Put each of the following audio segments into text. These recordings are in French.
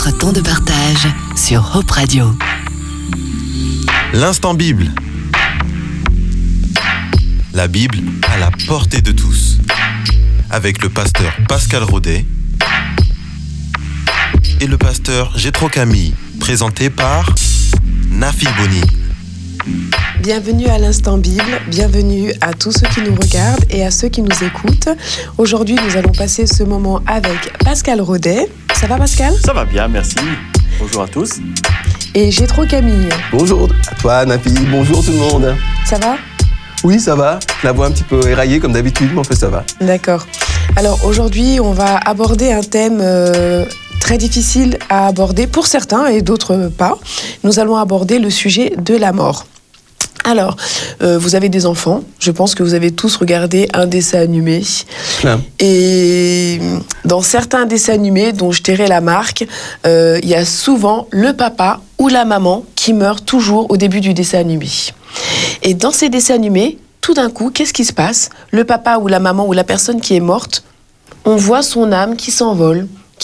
votre temps de partage sur Hope Radio. L'Instant Bible. La Bible à la portée de tous. Avec le pasteur Pascal Rodet et le pasteur Jétro Camille, présenté par Nafi Boni. Bienvenue à l'Instant Bible, bienvenue à tous ceux qui nous regardent et à ceux qui nous écoutent. Aujourd'hui, nous allons passer ce moment avec Pascal Rodet. Ça va, Pascal ? Ça va bien, merci. Bonjour à tous. Et Jétro Camille. Bonjour à toi, Nafi. Bonjour tout le monde. Ça va ? Oui, ça va. La voix un petit peu éraillée comme d'habitude, mais en fait, ça va. D'accord. Alors aujourd'hui, on va aborder un thème très difficile à aborder pour certains et d'autres pas. Nous allons aborder le sujet de la mort. Alors, vous avez des enfants, je pense que vous avez tous regardé un dessin animé. Plein. Et dans certains dessins animés, dont je tairai la marque, il y a souvent le papa ou la maman qui meurt toujours au début du dessin animé. Et dans ces dessins animés, tout d'un coup, qu'est-ce qui se passe ? Le papa ou la maman ou la personne qui est morte, on voit son âme qui s'envole.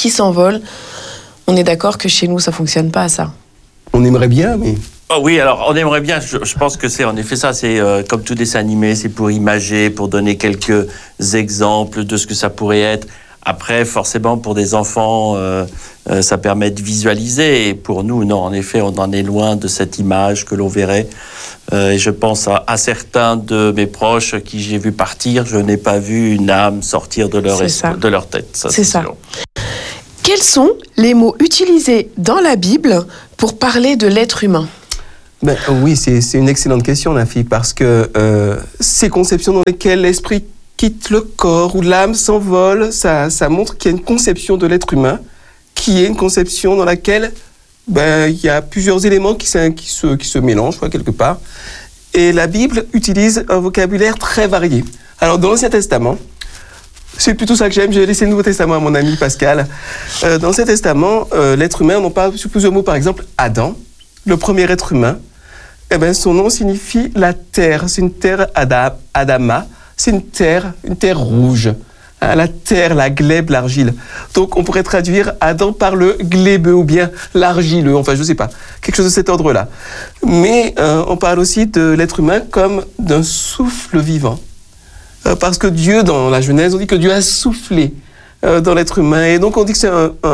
On est d'accord que chez nous, ça ne fonctionne pas, ça. On aimerait bien, mais... Oh oui, alors on aimerait bien, je pense que c'est en effet ça, c'est comme tout dessin animé, c'est pour imager, pour donner quelques exemples de ce que ça pourrait être. Après, forcément, pour des enfants, ça permet de visualiser. Et pour nous, non, en effet, on en est loin de cette image que l'on verrait. Et je pense à certains de mes proches qui j'ai vu partir. Je n'ai pas vu une âme sortir de leur tête. Ça, c'est ça. Sûr. Quels sont les mots utilisés dans la Bible pour parler de l'être humain ? Oui, c'est une excellente question, Nafi, parce que ces conceptions dans lesquelles l'esprit quitte le corps, où l'âme s'envole, ça montre qu'il y a une conception de l'être humain, qui est une conception dans laquelle il y a plusieurs éléments qui se mélangent, quelque part. Et la Bible utilise un vocabulaire très varié. Alors, dans l'Ancien Testament, c'est plutôt ça que j'aime, j'ai laissé le Nouveau Testament à mon ami Pascal. Dans l'Ancien Testament, l'être humain, on en parle sous plusieurs mots, par exemple, Adam, le premier être humain. Son nom signifie la terre, c'est une terre Adama, c'est une terre rouge. La terre, la glèbe, l'argile. Donc on pourrait traduire Adam par le glébeux ou bien l'argileux, enfin je ne sais pas, quelque chose de cet ordre-là. Mais on parle aussi de l'être humain comme d'un souffle vivant. Parce que Dieu, dans la Genèse, on dit que Dieu a soufflé dans l'être humain. Et donc on dit que c'est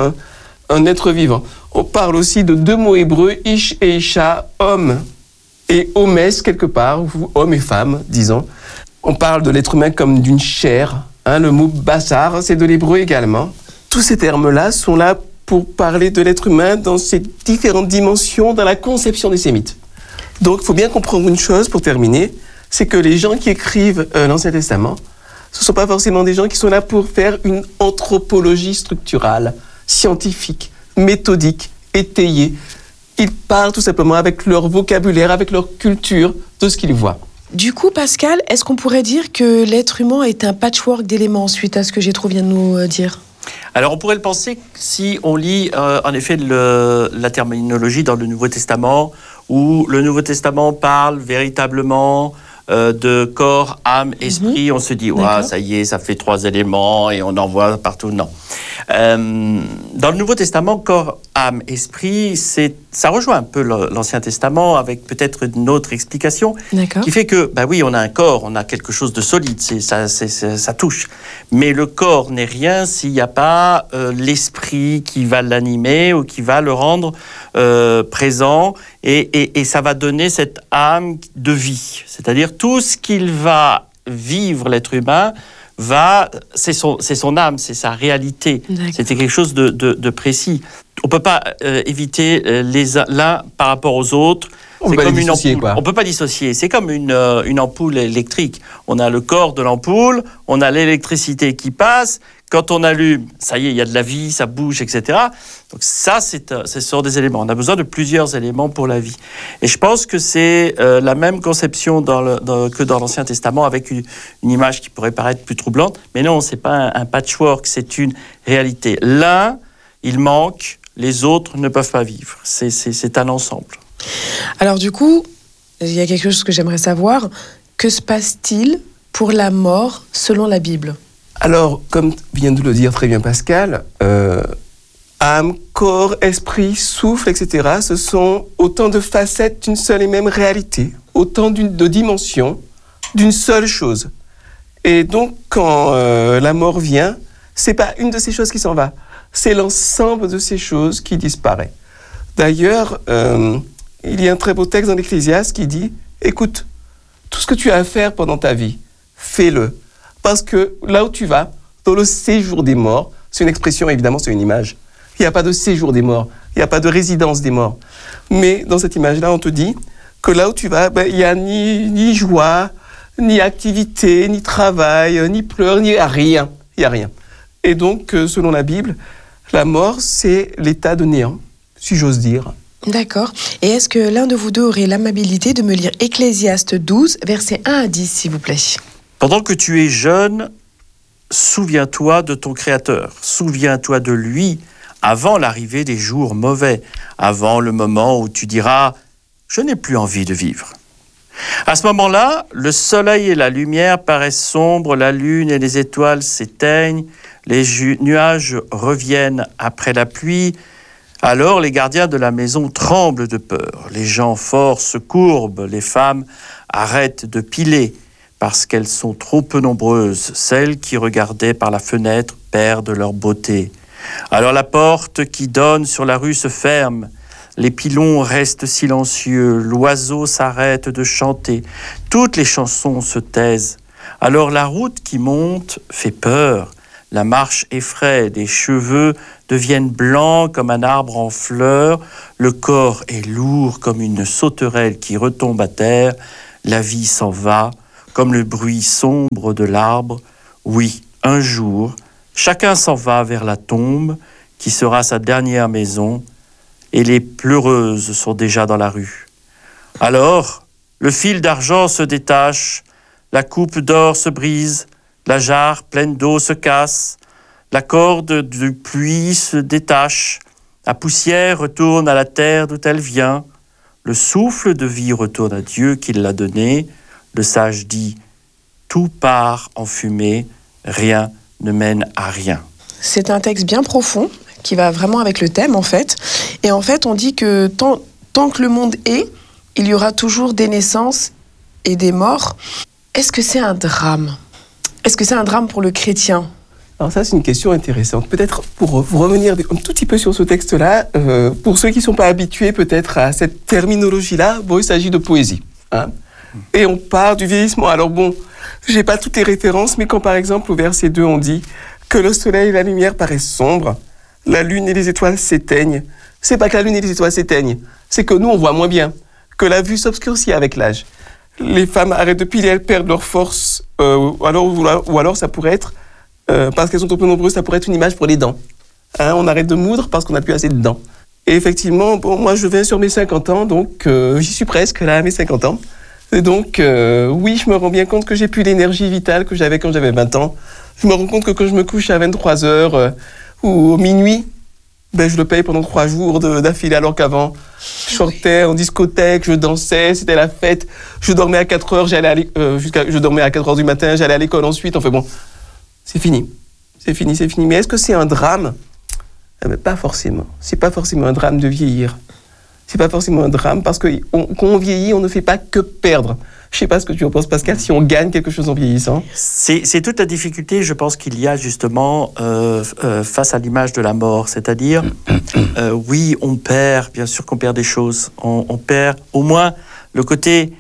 un être vivant. On parle aussi de deux mots hébreux, ish et isha, homme. Et homès, quelque part, ou homme et femme, disons. On parle de l'être humain comme d'une chair. Le mot bassar, c'est de l'hébreu également. Tous ces termes-là sont là pour parler de l'être humain dans ses différentes dimensions dans la conception des Sémites. Donc, il faut bien comprendre une chose pour terminer, c'est que les gens qui écrivent l'Ancien Testament, ce ne sont pas forcément des gens qui sont là pour faire une anthropologie structurale, scientifique, méthodique, étayée. Ils parlent tout simplement avec leur vocabulaire, avec leur culture, de ce qu'ils voient. Du coup, Pascal, est-ce qu'on pourrait dire que l'être humain est un patchwork d'éléments suite à ce que Jétro vient de nous dire ? Alors, on pourrait le penser si on lit, en effet, la terminologie dans le Nouveau Testament, où le Nouveau Testament parle véritablement de corps, âme, esprit. On se dit, ça y est, ça fait 3 éléments et on en voit partout. Non. Dans le Nouveau Testament, corps, âme, esprit, ça rejoint un peu l'Ancien Testament avec peut-être une autre explication qui fait que, oui, on a un corps, on a quelque chose de solide, ça touche. Mais le corps n'est rien s'il n'y a pas l'esprit qui va l'animer ou qui va le rendre présent et ça va donner cette âme de vie. C'est-à-dire tout ce qu'il va vivre, l'être humain, c'est son âme, c'est sa réalité. D'accord. C'était quelque chose de précis. On ne peut pas éviter l'un par rapport aux autres. On peut pas dissocier. C'est comme une ampoule électrique. On a le corps de l'ampoule, on a l'électricité qui passe. Quand on allume, ça y est, il y a de la vie, ça bouge, etc. Donc ça, ce sont des éléments. On a besoin de plusieurs éléments pour la vie. Et je pense que c'est la même conception que dans l'Ancien Testament, avec une image qui pourrait paraître plus troublante. Mais non, c'est pas un patchwork, c'est une réalité. L'un, il manque, les autres ne peuvent pas vivre. C'est un ensemble. Alors du coup, il y a quelque chose que j'aimerais savoir. Que se passe-t-il pour la mort selon la Bible ? Alors, comme vient de le dire très bien Pascal, âme, corps, esprit, souffle, etc., ce sont autant de facettes d'une seule et même réalité, autant de dimensions d'une seule chose. Et donc, quand la mort vient, c'est pas une de ces choses qui s'en va, c'est l'ensemble de ces choses qui disparaît. D'ailleurs, il y a un très beau texte dans l'Ecclésiaste qui dit « Écoute, tout ce que tu as à faire pendant ta vie, fais-le. Parce que là où tu vas, dans le séjour des morts, c'est une expression, évidemment, c'est une image. Il n'y a pas de séjour des morts, il n'y a pas de résidence des morts. Mais dans cette image-là, on te dit que là où tu vas, il n'y a ni joie, ni activité, ni travail, ni pleurs, ni rien. Il n'y a rien. Et donc, selon la Bible, la mort, c'est l'état de néant, si j'ose dire. D'accord. Et est-ce que l'un de vous deux aurait l'amabilité de me lire Ecclésiaste 12, versets 1 à 10, s'il vous plaît? Pendant que tu es jeune, souviens-toi de ton Créateur. Souviens-toi de lui avant l'arrivée des jours mauvais, avant le moment où tu diras « Je n'ai plus envie de vivre ». À ce moment-là, le soleil et la lumière paraissent sombres, la lune et les étoiles s'éteignent, les nuages reviennent après la pluie. Alors les gardiens de la maison tremblent de peur. Les gens forts se courbent, les femmes arrêtent de piler parce qu'elles sont trop peu nombreuses. Celles qui regardaient par la fenêtre perdent leur beauté. Alors la porte qui donne sur la rue se ferme. Les pilons restent silencieux, l'oiseau s'arrête de chanter. Toutes les chansons se taisent. Alors la route qui monte fait peur. La marche effraie, des cheveux deviennent blancs comme un arbre en fleurs. Le corps est lourd comme une sauterelle qui retombe à terre. La vie s'en va comme le bruit sombre de l'arbre. Oui, un jour, chacun s'en va vers la tombe qui sera sa dernière maison. Et les pleureuses sont déjà dans la rue. Alors, le fil d'argent se détache, la coupe d'or se brise, la jarre pleine d'eau se casse, la corde de pluie se détache, la poussière retourne à la terre d'où elle vient, le souffle de vie retourne à Dieu qui l'a donné, le sage dit « Tout part en fumée, rien ne mène à rien ». C'est un texte bien profond, qui va vraiment avec le thème, en fait. Et en fait, on dit que tant que le monde est, il y aura toujours des naissances et des morts. Est-ce que c'est un drame? Est-ce que c'est un drame pour le chrétien? Alors ça, c'est une question intéressante. Peut-être pour revenir un tout petit peu sur ce texte-là, pour ceux qui ne sont pas habitués peut-être à cette terminologie-là, bon, il s'agit de poésie. Hein, et on parle du vieillissement. Alors bon, je n'ai pas toutes les références, mais quand par exemple au verset 2, on dit que le soleil et la lumière paraissent sombres, la lune et les étoiles s'éteignent. C'est pas que la lune et les étoiles s'éteignent, c'est que nous, on voit moins bien, que la vue s'obscurcit avec l'âge. Les femmes arrêtent de piler, elles perdent leur force, ou alors ça pourrait être, parce qu'elles sont trop peu nombreuses, ça pourrait être une image pour les dents. Hein, on arrête de moudre parce qu'on n'a plus assez de dents. Et effectivement, bon, moi je viens sur mes 50 ans, donc j'y suis presque là à mes 50 ans. Et donc, oui, je me rends bien compte que j'ai plus l'énergie vitale que j'avais quand j'avais 20 ans. Je me rends compte que quand je me couche à 23 heures, ou minuit, ben je le paye pendant 3 jours d'affilée, alors qu'avant, je sortais en discothèque, je dansais, c'était la fête, je dormais à 4 heures, je dormais à 4 heures du matin, j'allais à l'école ensuite, enfin bon, c'est fini. Mais est-ce que c'est un drame? Ben, pas forcément. C'est pas forcément un drame de vieillir. C'est pas forcément un drame parce que quand on vieillit, on ne fait pas que perdre. Je sais pas ce que tu en penses, Pascal, si on gagne quelque chose en vieillissant. C'est toute la difficulté, je pense, qu'il y a justement face à l'image de la mort. C'est-à-dire, oui, on perd, bien sûr qu'on perd des choses. On perd au moins le côté,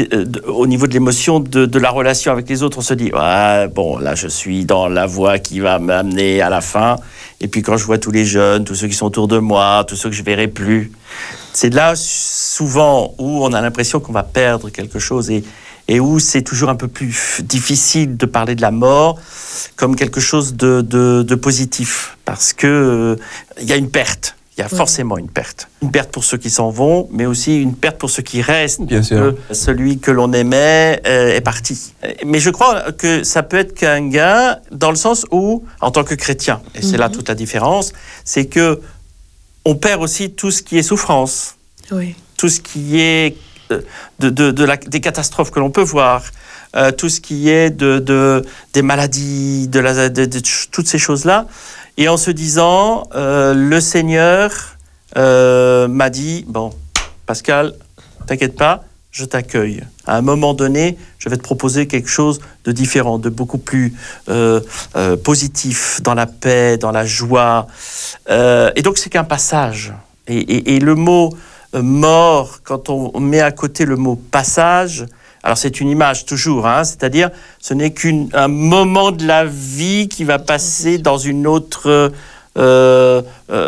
au niveau de l'émotion, de la relation avec les autres. On se dit, ouais, bon, là, je suis dans la voie qui va m'amener à la fin. Et puis quand je vois tous les jeunes, tous ceux qui sont autour de moi, tous ceux que je verrai plus, c'est là souvent où on a l'impression qu'on va perdre quelque chose et où c'est toujours un peu plus difficile de parler de la mort comme quelque chose de positif, parce que il y a une perte. Il y a forcément une perte. Une perte pour ceux qui s'en vont, mais aussi une perte pour ceux qui restent. Bien sûr. Celui que l'on aimait est parti. Mais je crois que ça peut être qu'un gain dans le sens où, en tant que chrétien, et c'est là toute la différence, c'est que on perd aussi tout ce qui est souffrance. Oui. Tout ce qui est des catastrophes que l'on peut voir, tout ce qui est des maladies, de toutes ces choses-là, et en se disant, le Seigneur m'a dit, bon, Pascal, t'inquiète pas, je t'accueille. À un moment donné, je vais te proposer quelque chose de différent, de beaucoup plus positif, dans la paix, dans la joie. Et donc, c'est qu'un passage. Et le mot mort, quand on met à côté le mot passage, alors c'est une image toujours, hein, c'est-à-dire ce n'est qu'un moment de la vie qui va passer dans une autre... dans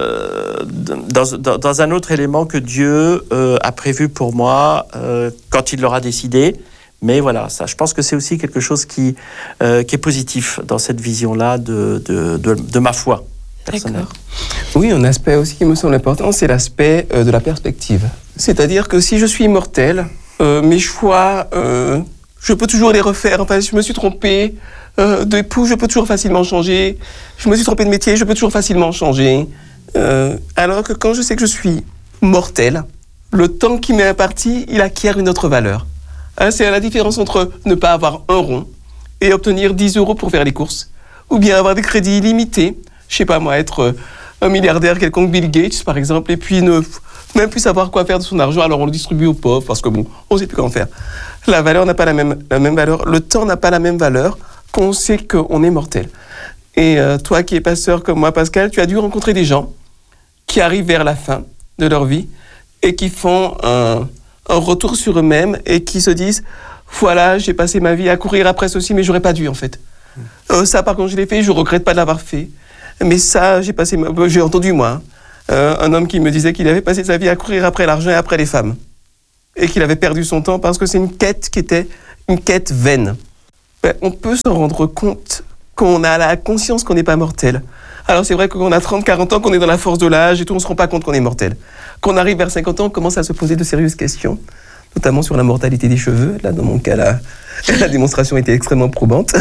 un autre élément que Dieu a prévu pour moi quand il l'aura décidé. Mais voilà, ça, je pense que c'est aussi quelque chose qui est positif dans cette vision-là de ma foi personnelle. D'accord. Oui, un aspect aussi qui me semble important, c'est l'aspect de la perspective. C'est-à-dire que si je suis immortel, mes choix, je peux toujours les refaire. Enfin, je me suis trompé d'époux, je peux toujours facilement changer. Je me suis trompé de métier, je peux toujours facilement changer. Alors que quand je sais que je suis mortel, le temps qui m'est imparti, il acquiert une autre valeur. Hein, c'est la différence entre ne pas avoir un rond et obtenir 10 € pour faire les courses, ou bien avoir des crédits illimités. Je sais pas moi, être un milliardaire quelconque, Bill Gates par exemple, et puis ne même plus savoir quoi faire de son argent, alors on le distribue aux pauvres, parce que bon, on sait plus comment faire. La valeur n'a pas la même valeur, le temps n'a pas la même valeur qu'on sait qu'on est mortel. Et toi qui es pasteur comme moi, Pascal, tu as dû rencontrer des gens qui arrivent vers la fin de leur vie et qui font un retour sur eux-mêmes et qui se disent « Voilà, j'ai passé ma vie à courir après ceci, mais j'aurais pas dû en fait. Ça par contre je l'ai fait, je regrette pas de l'avoir fait. Mais ça, j'ai entendu moi, un homme qui me disait qu'il avait passé sa vie à courir après l'argent et après les femmes. Et qu'il avait perdu son temps parce que c'est une quête qui était une quête vaine. » On peut se rendre compte qu'on a la conscience qu'on n'est pas mortel. Alors c'est vrai que quand on a 30, 40 ans, qu'on est dans la force de l'âge et tout, on ne se rend pas compte qu'on est mortel. Quand on arrive vers 50 ans, on commence à se poser de sérieuses questions, notamment sur la mortalité des cheveux. Là, dans mon cas, la démonstration était extrêmement probante.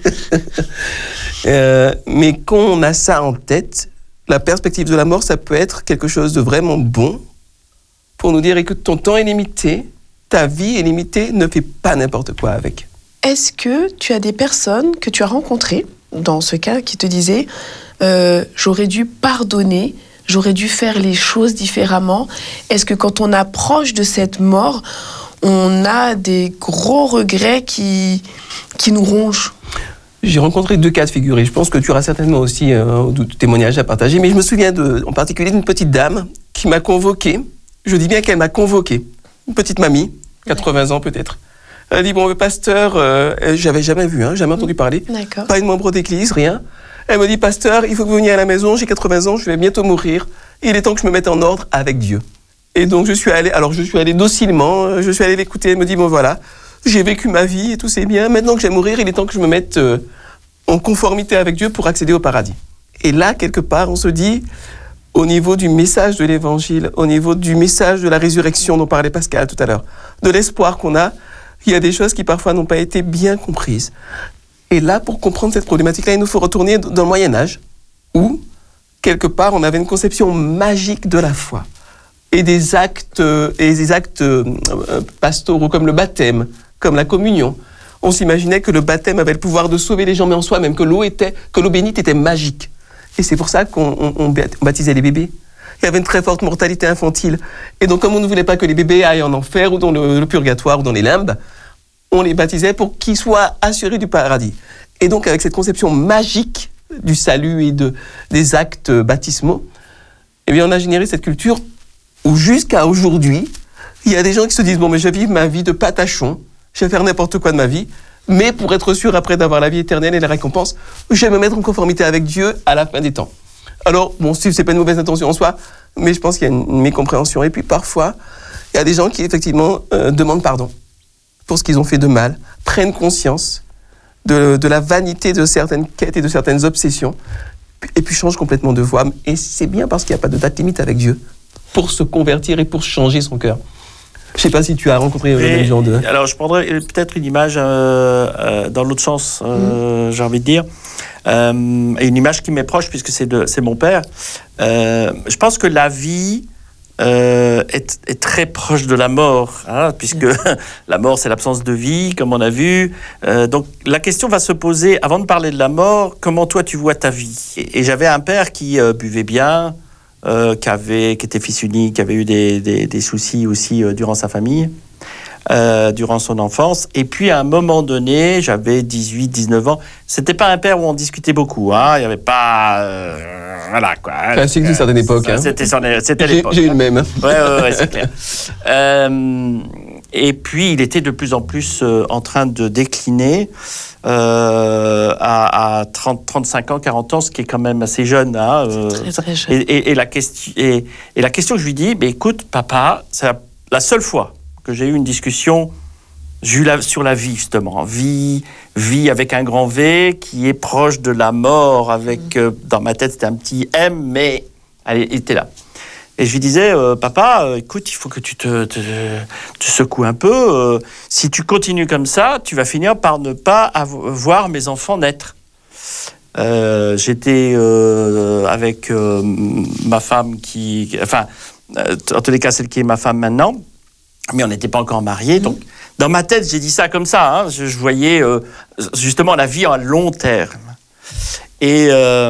Mais quand on a ça en tête, la perspective de la mort, ça peut être quelque chose de vraiment bon pour nous dire que ton temps est limité, ta vie est limitée, ne fais pas n'importe quoi avec. Est-ce que tu as des personnes que tu as rencontrées, dans ce cas, qui te disaient j'aurais dû pardonner, j'aurais dû faire les choses différemment? Est-ce que quand on approche de cette mort, on a des gros regrets qui nous rongent? J'ai rencontré 2 cas de figure et je pense que tu auras certainement aussi des témoignages à partager. Mais je me souviens en particulier d'une petite dame qui m'a convoqué. Je dis bien qu'elle m'a convoqué. Une petite mamie, 80 ans peut-être. Elle dit, bon, pasteur, j'avais jamais vu, jamais entendu parler. D'accord. Pas une membre d'église, rien. Elle me dit, pasteur, il faut que vous veniez à la maison, j'ai 80 ans, je vais bientôt mourir. Il est temps que je me mette en ordre avec Dieu. Et donc je suis allé docilement, je suis allé l'écouter. Elle me dit, bon voilà, j'ai vécu ma vie et tout c'est bien. Maintenant que je vais mourir, il est temps que je me mette en conformité avec Dieu pour accéder au paradis. Et là, quelque part, on se dit, au niveau du message de l'évangile, au niveau du message de la résurrection dont parlait Pascal tout à l'heure, de l'espoir qu'on a, il y a des choses qui parfois n'ont pas été bien comprises. Et là, pour comprendre cette problématique-là, il nous faut retourner dans le Moyen-Âge, où, quelque part, on avait une conception magique de la foi. Et des actes pastoraux comme le baptême, comme la communion. On s'imaginait que le baptême avait le pouvoir de sauver les gens, mais en soi-même, que l'eau bénite était magique. Et c'est pour ça qu'on baptisait les bébés. Il y avait une très forte mortalité infantile. Et donc, comme on ne voulait pas que les bébés aillent en enfer ou dans le purgatoire ou dans les limbes, on les baptisait pour qu'ils soient assurés du paradis. Et donc, avec cette conception magique du salut et des actes baptismaux, eh bien, on a généré cette culture où, jusqu'à aujourd'hui, il y a des gens qui se disent « Bon, mais je vais vivre ma vie de patachon, je vais faire n'importe quoi de ma vie, mais pour être sûr, après d'avoir la vie éternelle et la récompense, je vais me mettre en conformité avec Dieu à la fin des temps. » Alors, bon, c'est pas une mauvaise intention en soi, mais je pense qu'il y a une mécompréhension. Et puis, parfois, il y a des gens qui, effectivement, demandent pardon pour ce qu'ils ont fait de mal, prennent conscience de la vanité de certaines quêtes et de certaines obsessions, et puis changent complètement de voie. Et c'est bien parce qu'il n'y a pas de date limite avec Dieu pour se convertir et pour changer son cœur. Je ne sais pas si tu as rencontré des gens de... Alors, je prendrais peut-être une image dans l'autre sens, j'ai envie de dire. Une image qui m'est proche, puisque c'est mon père. Je pense que la vie est très proche de la mort, hein, puisque la mort, c'est l'absence de vie, comme on a vu. Donc, la question va se poser, avant de parler de la mort, comment toi, tu vois ta vie ? Et j'avais un père qui buvait bien, qui était fils unique, qui avait eu des soucis aussi durant sa famille, durant son enfance. Et puis, à un moment donné, j'avais 18, 19 ans. C'était pas un père où on discutait beaucoup, hein. Il n'y avait pas... voilà, quoi. Classique d'une certaine époque. C'était l'époque. J'ai eu le même. Ouais, c'est clair. Et puis, il était de plus en plus en train de décliner à 30, 35 ans, 40 ans, ce qui est quand même assez jeune. Hein, très, très jeune. Et la question que je lui dis, mais écoute, papa, c'est la seule fois que j'ai eu une discussion sur la vie, justement. Vie avec un grand V, qui est proche de la mort, avec, dans ma tête, c'était un petit M, mais elle était là. Et je lui disais, papa, écoute, il faut que tu te secoues un peu. Si tu continues comme ça, tu vas finir par ne pas voir mes enfants naître. J'étais avec ma femme en tous les cas, celle qui est ma femme maintenant, mais on n'était pas encore mariés. Donc, dans ma tête, j'ai dit ça comme ça. Hein, je voyais justement la vie à long terme. Et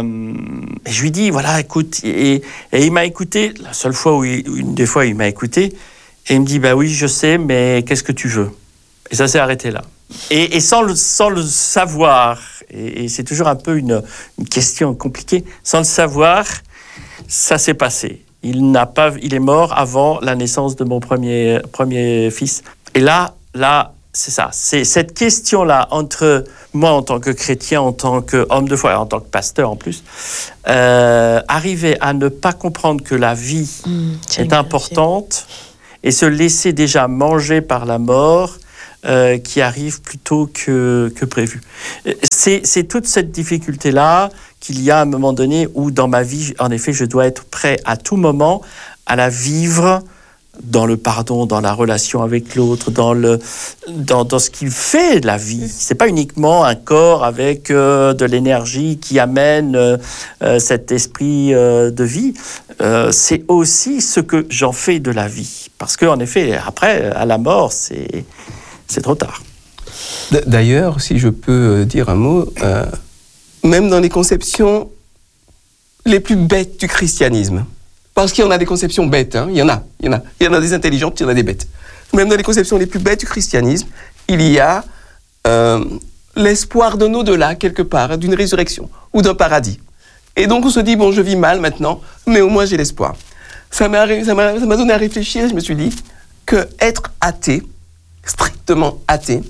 je lui dis, voilà, écoute, et il m'a écouté, la seule fois une des fois, il m'a écouté, et il me dit, bah oui, je sais, mais qu'est-ce que tu veux ? Et ça s'est arrêté là. Et sans le savoir, et c'est toujours un peu une question compliquée, sans le savoir, ça s'est passé. Il est mort avant la naissance de mon premier fils. Et là, c'est ça. C'est cette question-là entre moi en tant que chrétien, en tant qu'homme de foi, en tant que pasteur en plus, arriver à ne pas comprendre que la vie est importante et se laisser déjà manger par la mort qui arrive plus tôt que prévu. C'est toute cette difficulté-là qu'il y a à un moment donné où dans ma vie, en effet, je dois être prêt à tout moment à la vivre dans le pardon, dans la relation avec l'autre, dans ce qui fait la vie. C'est pas uniquement un corps avec de l'énergie qui amène cet esprit de vie. C'est aussi ce que j'en fais de la vie. Parce qu'en effet, après, à la mort, c'est trop tard. D'ailleurs, si je peux dire un mot, même dans les conceptions les plus bêtes du christianisme, parce qu'il y en a des conceptions bêtes, hein, il y en a des intelligentes, il y en a des bêtes. Même dans les conceptions les plus bêtes du christianisme, il y a l'espoir d'un au-delà, quelque part, d'une résurrection ou d'un paradis. Et donc on se dit, bon, je vis mal maintenant, mais au moins j'ai l'espoir. Ça m'a donné à réfléchir, je me suis dit que être athée, strictement athée,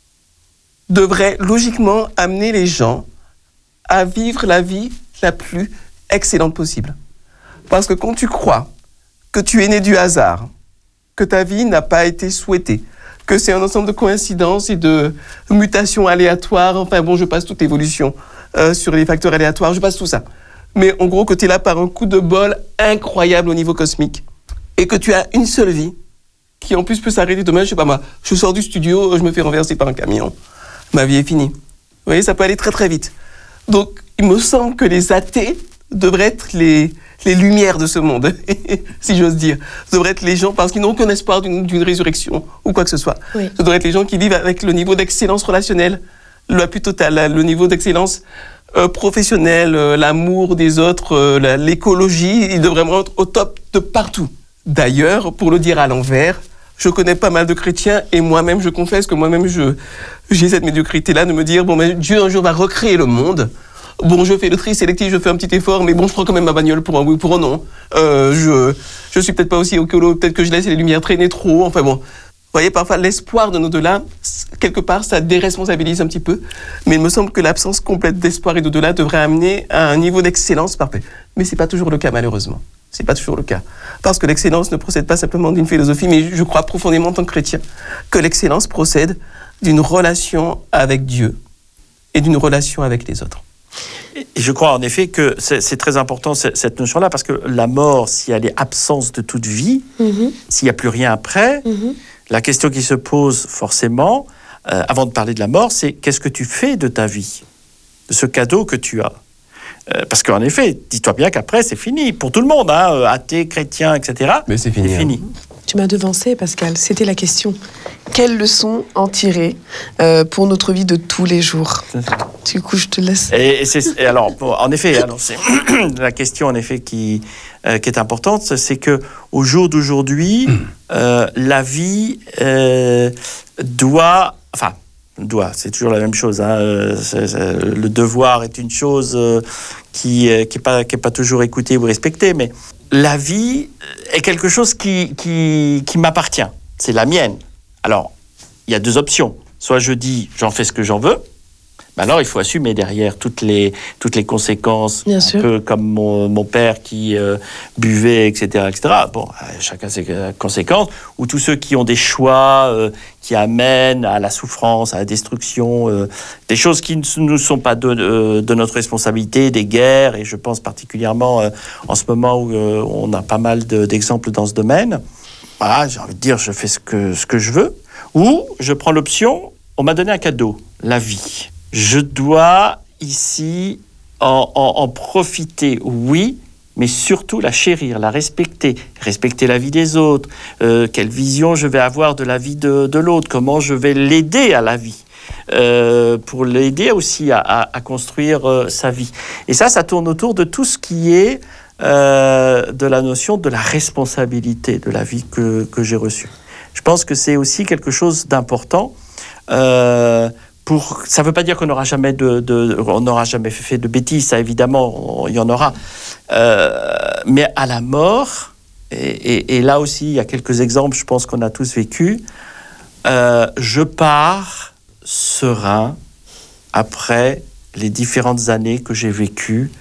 devrait logiquement amener les gens à vivre la vie la plus excellente possible. Parce que quand tu crois que tu es né du hasard, que ta vie n'a pas été souhaitée, que c'est un ensemble de coïncidences et de mutations aléatoires, enfin bon, je passe toute l'évolution sur les facteurs aléatoires, je passe tout ça. Mais en gros, que tu es là par un coup de bol incroyable au niveau cosmique et que tu as une seule vie qui en plus peut s'arrêter demain, je sais pas moi, je sors du studio, je me fais renverser par un camion, ma vie est finie. Vous voyez, ça peut aller très très vite. Donc, il me semble que les athées devraient être les lumières de ce monde, si j'ose dire. Ce devraient être les gens, parce qu'ils n'ont aucun espoir d'une résurrection ou quoi que ce soit. Oui. Ce devraient être les gens qui vivent avec le niveau d'excellence relationnelle la plus totale, le niveau d'excellence professionnelle, l'amour des autres, l'écologie. Ils devraient vraiment être au top de partout. D'ailleurs, pour le dire à l'envers, je connais pas mal de chrétiens et moi-même, je confesse que moi-même, j'ai cette médiocrité-là de me dire, bon, mais Dieu un jour va recréer le monde. Bon, je fais le tri sélectif, je fais un petit effort, mais bon, je prends quand même ma bagnole pour un oui ou pour un non. Je suis peut-être pas aussi écolo, peut-être que je laisse les lumières traîner trop, enfin bon. Vous voyez, parfois, l'espoir de l'au-delà, quelque part, ça déresponsabilise un petit peu. Mais il me semble que l'absence complète d'espoir et d'au-delà devrait amener à un niveau d'excellence parfait. Mais c'est pas toujours le cas, malheureusement. C'est pas toujours le cas. Parce que l'excellence ne procède pas simplement d'une philosophie, mais je crois profondément en tant que chrétien que l'excellence procède d'une relation avec Dieu et d'une relation avec les autres. Et je crois en effet que c'est très important cette notion-là, parce que la mort, si elle est absence de toute vie, s'il n'y a plus rien après, la question qui se pose forcément, avant de parler de la mort, c'est qu'est-ce que tu fais de ta vie, de ce cadeau que tu as. Parce qu'en effet, dis-toi bien qu'après, c'est fini. Pour tout le monde, athée, chrétien, etc. Mais c'est fini. C'est fini. Tu m'as devancé, Pascal. C'était la question. Quelles leçons en tirer pour notre vie de tous les jours? Du coup, je te laisse. Et alors, en effet, c'est la question en effet qui est importante, c'est que au jour d'aujourd'hui, la vie doit, c'est toujours la même chose. Le devoir est une chose qui est pas toujours écoutée ou respectée, mais la vie est quelque chose qui m'appartient. C'est la mienne. Alors, il y a deux options. Soit je dis, j'en fais ce que j'en veux. Ben alors, il faut assumer derrière toutes les conséquences. Bien un sûr. peu comme mon père qui buvait, etc., etc. Bon, chacun ses conséquences. Ou tous ceux qui ont des choix qui amènent à la souffrance, à la destruction, des choses qui ne sont pas de notre responsabilité, des guerres. Et je pense particulièrement en ce moment où on a pas mal d'exemples dans ce domaine. Voilà, j'ai envie de dire, je fais ce que je veux. Ou je prends l'option, on m'a donné un cadeau, la vie. Je dois ici en profiter, oui, mais surtout la chérir, la respecter la vie des autres, quelle vision je vais avoir de la vie de l'autre, comment je vais l'aider à la vie, pour l'aider aussi à construire sa vie. Et ça tourne autour de tout ce qui est de la notion de la responsabilité de la vie que j'ai reçue. Je pense que c'est aussi quelque chose d'important. Ça ne veut pas dire qu'on n'aura jamais on n'aura jamais fait de bêtises, ça évidemment, il y en aura. Mais à la mort, et là aussi, il y a quelques exemples, je pense qu'on a tous vécu, je pars serein après les différentes années que j'ai vécues,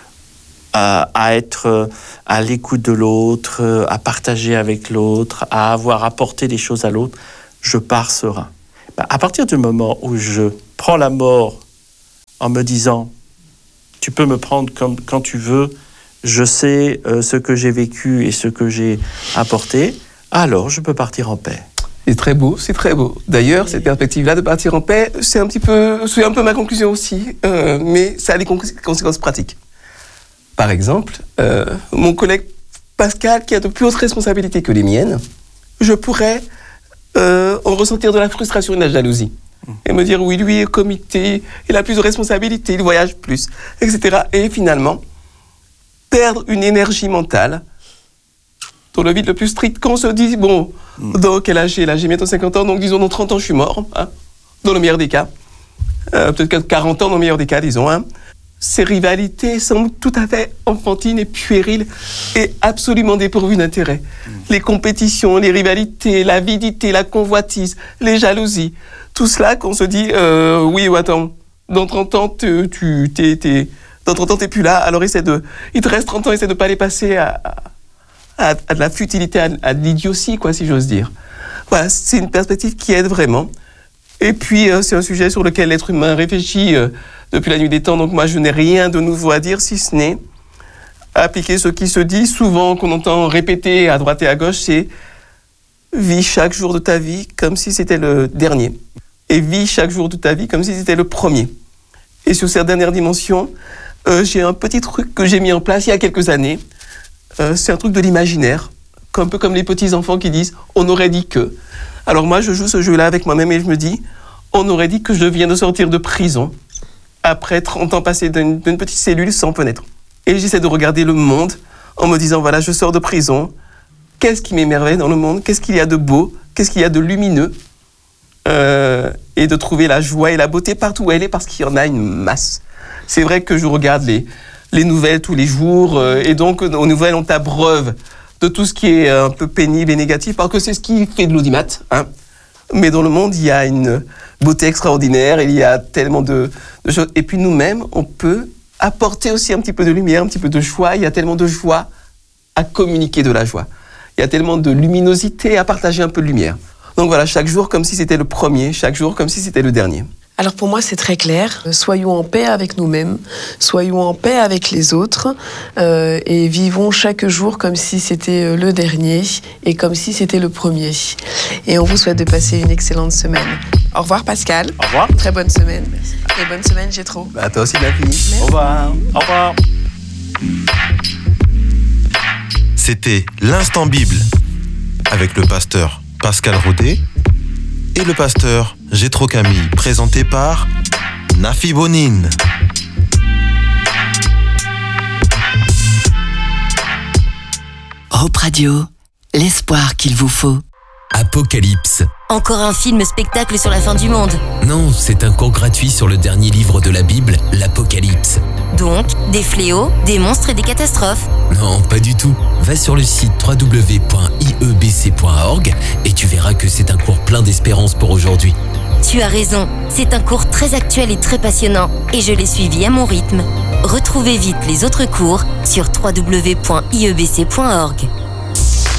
à être à l'écoute de l'autre, à partager avec l'autre, à avoir apporté des choses à l'autre, je pars serein. À partir du moment où je prends la mort en me disant « tu peux me prendre quand tu veux, je sais ce que j'ai vécu et ce que j'ai apporté », alors je peux partir en paix. C'est très beau, c'est très beau. D'ailleurs, cette perspective-là de partir en paix, c'est un peu ma conclusion aussi, mais ça a des conséquences pratiques. Par exemple, mon collègue Pascal, qui a de plus hautes responsabilités que les miennes, je pourrais en ressentir de la frustration et de la jalousie. Et me dire, oui, lui est comité, il a plus de responsabilités, il voyage plus, etc. Et finalement, perdre une énergie mentale dans le vide le plus strict, quand on se dit, bon, dans quel âge j'ai là? J'ai bientôt 50 ans, donc disons, dans 30 ans, je suis mort, dans le meilleur des cas. Peut-être 40 ans, dans le meilleur des cas, disons. Ces rivalités semblent tout à fait enfantines et puériles et absolument dépourvues d'intérêt. Les compétitions, les rivalités, l'avidité, la convoitise, les jalousies, tout cela qu'on se dit, oui, attends, dans 30 ans, t'es plus là, alors il te reste 30 ans, essaie de pas les passer à de la futilité, à de l'idiotie, quoi, si j'ose dire. Voilà, c'est une perspective qui aide vraiment. Et puis, c'est un sujet sur lequel l'être humain réfléchit depuis la nuit des temps, donc moi, je n'ai rien de nouveau à dire, si ce n'est appliquer ce qui se dit souvent, qu'on entend répéter à droite et à gauche, c'est « vis chaque jour de ta vie comme si c'était le dernier ». Et vis chaque jour de ta vie comme si c'était le premier. Et sur cette dernière dimension, j'ai un petit truc que j'ai mis en place il y a quelques années. C'est un truc de l'imaginaire, un peu comme les petits-enfants qui disent « on aurait dit que ». Alors moi, je joue ce jeu-là avec moi-même et je me dis « on aurait dit que je viens de sortir de prison après 30 ans passés d'une petite cellule sans fenêtre ». Et j'essaie de regarder le monde en me disant « voilà, je sors de prison, qu'est-ce qui m'émerveille dans le monde? Qu'est-ce qu'il y a de beau? Qu'est-ce qu'il y a de lumineux ?» Et de trouver la joie et la beauté partout où elle est, parce qu'il y en a une masse. C'est vrai que je regarde les nouvelles tous les jours, et donc aux nouvelles on t'abreuve de tout ce qui est un peu pénible et négatif, parce que c'est ce qui fait de l'audimat. Mais dans le monde, il y a une beauté extraordinaire, il y a tellement de choses. Et puis nous-mêmes, on peut apporter aussi un petit peu de lumière, un petit peu de joie. Il y a tellement de joie à communiquer de la joie. Il y a tellement de luminosité à partager un peu de lumière. Donc voilà, chaque jour comme si c'était le premier, chaque jour comme si c'était le dernier. Alors pour moi, c'est très clair. Soyons en paix avec nous-mêmes, soyons en paix avec les autres, et vivons chaque jour comme si c'était le dernier et comme si c'était le premier. Et on vous souhaite de passer une excellente semaine. Au revoir Pascal. Au revoir. Très bonne semaine. Et bonne semaine Gétro. À toi aussi, Nafi. Au revoir. Au revoir. C'était l'Instant Bible avec le pasteur Pascal Rodet et le pasteur Gétro Camille, présenté par Nafi Bonine. Hope Radio, l'espoir qu'il vous faut. Apocalypse. Encore un film-spectacle sur la fin du monde. Non, c'est un cours gratuit sur le dernier livre de la Bible, l'Apocalypse. Donc, des fléaux, des monstres et des catastrophes. Non, pas du tout. Va sur le site www.iebc.org et tu verras que c'est un cours plein d'espérance pour aujourd'hui. Tu as raison, c'est un cours très actuel et très passionnant, et je l'ai suivi à mon rythme. Retrouvez vite les autres cours sur www.iebc.org.